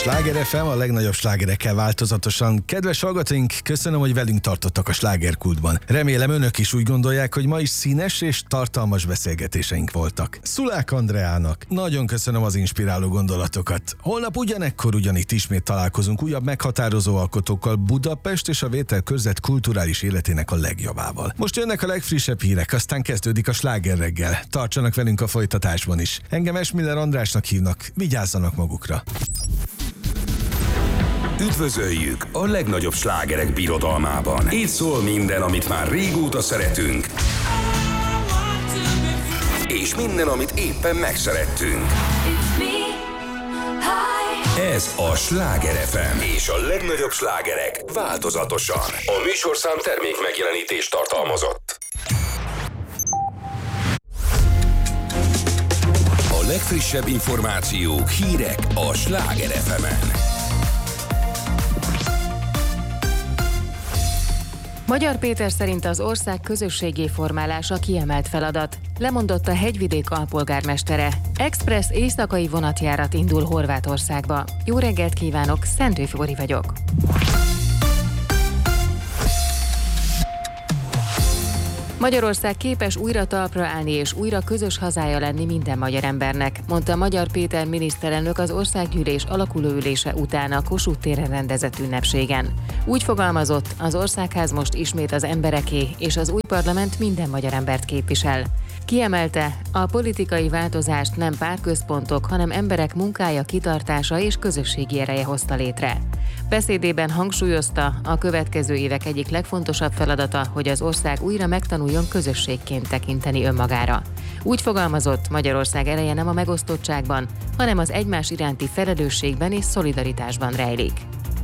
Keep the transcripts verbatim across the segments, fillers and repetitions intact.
Sláger ef em, a legnagyobb slágerekkel változatosan. Kedves hallgatóink, köszönöm, hogy velünk tartottak a slágerkultban. Remélem önök is úgy gondolják, hogy ma is színes és tartalmas beszélgetéseink voltak. Szulák Andreának nagyon köszönöm az inspiráló gondolatokat. Holnap ugyanekkor ugyanitt ismét találkozunk újabb meghatározó alkotókkal, Budapest és a Vételkörzet kulturális életének a legjobbával. Most jönnek a legfrissebb hírek, aztán kezdődik a sláger reggel. Tartsanak velünk a folytatásban is. Engem Esmiller Andrásnak hívnak, vigyázzanak magukra. Üdvözöljük a legnagyobb slágerek birodalmában. Itt szól minden, amit már régóta szeretünk, és minden, amit éppen megszerettünk. Ez a Sláger ef em, és a legnagyobb slágerek változatosan. A műsorszám termék megjelenítést tartalmazott. A legfrissebb információk, hírek a Sláger ef emen. Magyar Péter szerint az ország közösséggé formálása kiemelt feladat. Lemondott a Hegyvidék alpolgármestere. Express éjszakai vonatjárat indul Horvátországba. Jó reggelt kívánok, Szentő Flóri vagyok. Magyarország képes újra talpra állni és újra közös hazája lenni minden magyar embernek, mondta Magyar Péter miniszterelnök az országgyűlés alakulóülése után a Kossuth téren rendezett ünnepségen. Úgy fogalmazott, az országház most ismét az embereké, és az új parlament minden magyar embert képvisel. Kiemelte, a politikai változást nem pártközpontok, hanem emberek munkája, kitartása és közösségi ereje hozta létre. Beszédében hangsúlyozta, a következő évek egyik legfontosabb feladata, hogy az ország újra megtanuljon közösségként tekinteni önmagára. Úgy fogalmazott, Magyarország ereje nem a megosztottságban, hanem az egymás iránti felelősségben és szolidaritásban rejlik.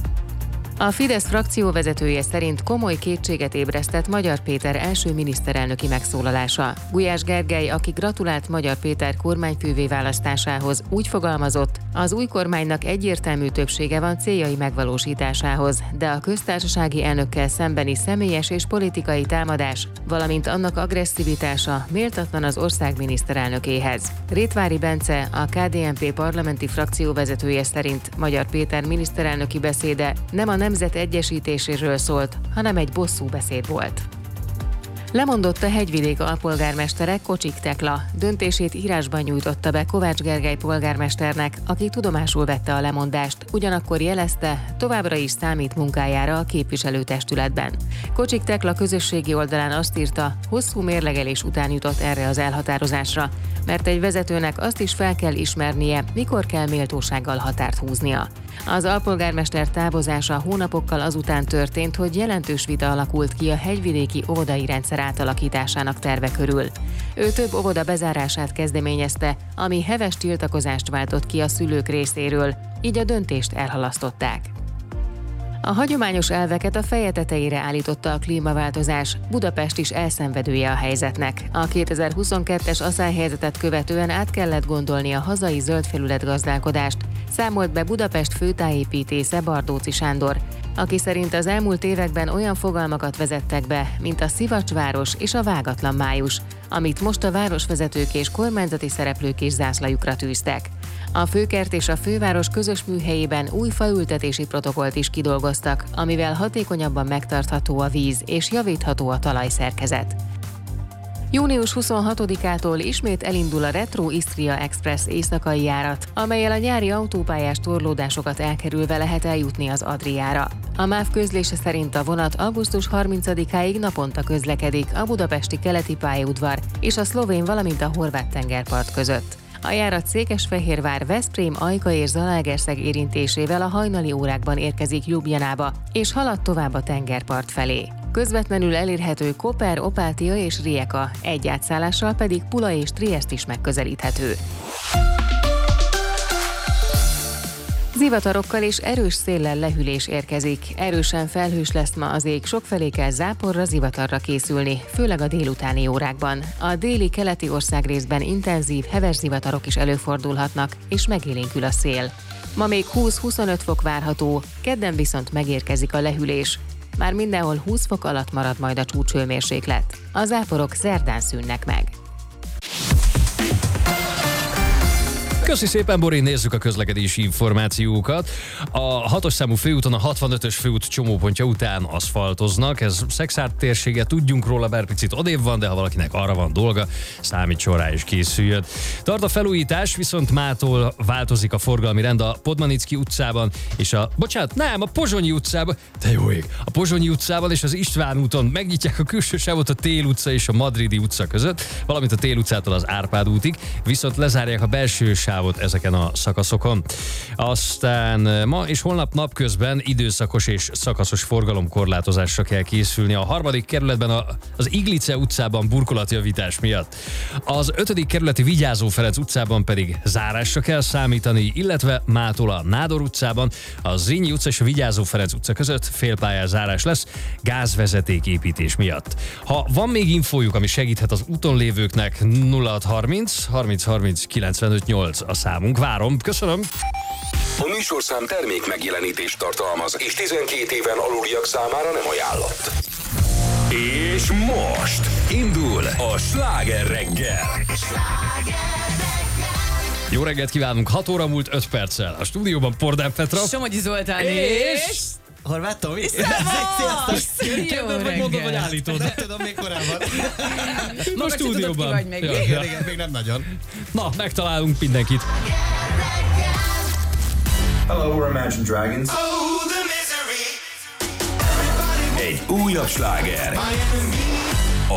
A Fidesz frakcióvezetője szerint komoly kétséget ébresztett Magyar Péter első miniszterelnöki megszólalása. Gulyás Gergely, aki gratulált Magyar Péter kormányfővé választásához, úgy fogalmazott, az új kormánynak egyértelmű többsége van céljai megvalósításához, de a köztársasági elnökkel szembeni személyes és politikai támadás, valamint annak agresszivitása méltatlan az ország miniszterelnökéhez. Rétvári Bence, a ká dé en pé parlamenti frakcióvezetője szerint Magyar Péter miniszterelnöki beszéde nem a nemzet egyesítéséről szólt, hanem egy bosszúbeszéd volt. Lemondott a Hegyvidék alpolgármestere, Kocsik Tekla. Döntését írásban nyújtotta be Kovács Gergely polgármesternek, aki tudomásul vette a lemondást, ugyanakkor jelezte, továbbra is számít munkájára a képviselőtestületben. Kocsik Tekla közösségi oldalán azt írta, hosszú mérlegelés után jutott erre az elhatározásra, mert egy vezetőnek azt is fel kell ismernie, mikor kell méltósággal határt húznia. Az alpolgármester távozása hónapokkal azután történt, hogy jelentős vita alakult ki a hegyvidéki óvodai rendszer átalakításának terve körül. Ő több óvoda bezárását kezdeményezte, ami heves tiltakozást váltott ki a szülők részéről, így a döntést elhalasztották. A hagyományos elveket a feje tetejére állította a klímaváltozás, Budapest is elszenvedője a helyzetnek. A kétezer-huszonkettes asszályhelyzetet követően át kellett gondolni a hazai zöldfelület gazdálkodást, számolt be Budapest főtájépítésze Bardóczy Sándor, aki szerint az elmúlt években olyan fogalmakat vezettek be, mint a szivacsváros és a vágatlan május, amit most a városvezetők és kormányzati szereplők is zászlajukra tűztek. A főkert és a főváros közös műhelyében új faültetési protokollt is kidolgoztak, amivel hatékonyabban megtartható a víz és javítható a talajszerkezet. június huszonhatodikától ismét elindul a Retro Istria Express éjszakai járat, amellyel a nyári autópályás torlódásokat elkerülve lehet eljutni az Adriára. A MÁV közlése szerint a vonat augusztus harmincadikáig naponta közlekedik a budapesti keleti pályaudvar és a szlovén, valamint a horvát tengerpart között. A járat Székesfehérvár, Veszprém, Ajka és Zalaegerszeg érintésével a hajnali órákban érkezik Ljubljanába, és halad tovább a tengerpart felé. Közvetlenül elérhető Koper, Opátia és Rijeka, egy átszállással pedig Pula és Triest is megközelíthető. Zivatarokkal és erős széllel lehűlés érkezik. Erősen felhős lesz ma az ég, sokfelé kell záporra, zivatarra készülni, főleg a délutáni órákban. A déli keleti országrészben intenzív, heves zivatarok is előfordulhatnak, és megélénkül a szél. Ma még húsz-huszonöt fok várható, kedden viszont megérkezik a lehűlés. Már mindenhol húsz fok alatt marad majd a csúcshőmérséklet. A záporok szerdán szűnnek meg. Köszi szépen, Bori, nézzük a közlekedési információkat. A hatos számú főúton a hatvanötös főút csomópontja után aszfaltoznak. Ez Szekszárd térsége, tudjunk róla, bár picit odébb van, de ha valakinek arra van dolga, számítson rá és készüljön. Tart a felújítás, viszont mától változik a forgalmi rend a Podmanicki utcában, és a, bocsánat, nem, a Pozsonyi utcában, de jó ég, a Pozsonyi utcában és az István úton megnyitják a külső sávot a Tél utca és a Madridi utca között, valamint a Tél utcától az Árpád útig, viszont lezárják a belső sávot ezeken a szakaszokon. Aztán ma és holnap napközben időszakos és szakaszos forgalomkorlátozásra kell készülni a harmadik kerületben a, az Iglice utcában burkolatjavítás miatt. Az ötödik kerületi Vigyázó Ferenc utcában pedig zárásra kell számítani, illetve mától a Nádor utcában a Zrínyi utca és a Vigyázó Ferenc utca között félpályás zárás lesz gázvezeték építés miatt. Ha van még infójuk, ami segíthet az úton lévőknek, nulla hat harminc harminc harminc kilencvenöt nyolc a számunk. Várom, köszönöm! A műsorszám termék megjelenítést tartalmaz, és tizenkét éven aluliak számára nem ajánlott. És most indul a Sláger reggel. Jó reggelt kívánunk, hat óra múlt öt perccel. A stúdióban Pordán Petra. Somogyi Zoltán és... és... Horváth Tomi? Jó Mondod, hogy reggel! állítod. Nem tudom, még korábban. A stúdióban. Ki vagy még. Ja, Igen, ja. igen, még nem nagyon. Na, megtalálunk mindenkit. Hello, we're Imagine Dragons. Egy újabb sláger.